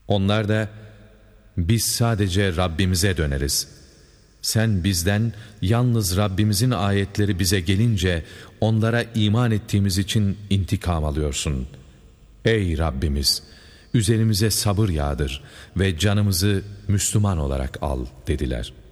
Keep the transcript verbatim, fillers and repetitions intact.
Onlar da biz sadece Rabbimize döneriz. Sen bizden yalnız Rabbimizin ayetleri bize gelince onlara iman ettiğimiz için intikam alıyorsun. Ey Rabbimiz! Üzerimize sabır yağdır ve canımızı Müslüman olarak al dediler.